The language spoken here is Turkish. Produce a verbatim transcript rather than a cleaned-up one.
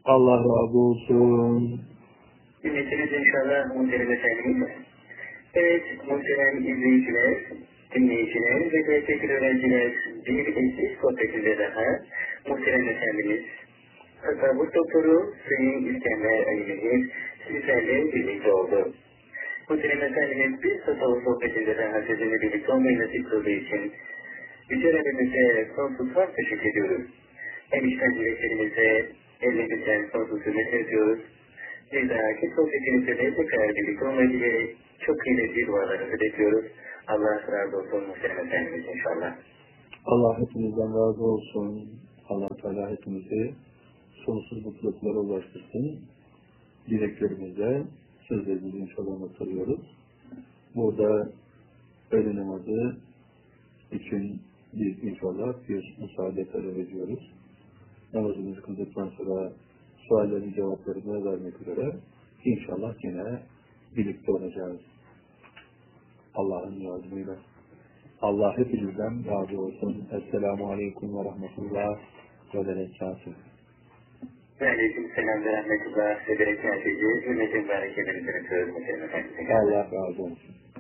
Allah razı olsun. Dinleyiciniz inşallah muhterem efendimiz. Evet, muhterem izleyiciler, dinleyiciler ve de tekrar öğrenciler, bir eski sohbetinde daha muhterem efendimiz, tasavvuf doktoru Sayın İskender Ali'nin sizlerle birlikte oldu. Muhterem efendimiz, bir tasavvuf sohbetinde daha sizinle birlikte olmayı nasip kıldığı için Yüce Rabbimize sonsuz var teşekkür ediyoruz. Hem işten dileklerimize ellerinden sonsuz hürmet ediyoruz. Bir dahaki sohbetimizde de tekrar birlikte olmayı dileyerek çok kıymetli dualarınızı bekliyoruz. Allah razı olsun muhterem efendimiz inşallah. Allah hepinizden razı olsun. Allah Teala hepimizi sonsuz mutluluklara ulaştırsın. Dileklerimize, sözlerimizi inşallah hatırlıyoruz. Burada öğle namazı için biz inşallah bir müsaade talep ediyoruz. Namazımızı kıldıktan sonra suallerin cevaplarını vermek üzere inşallah yine birlikte olacağız. Allah'ın yardımıyla. Allah hepinizden razı olsun. Esselamu Aleyküm ve Rahmetullah ve Berekatuhu. Ve aleyküm selam ve rahmetullah ve berekatuhu. Hürmetin bereketini sürüyoruz muhterem efendim. Allah razı olsun.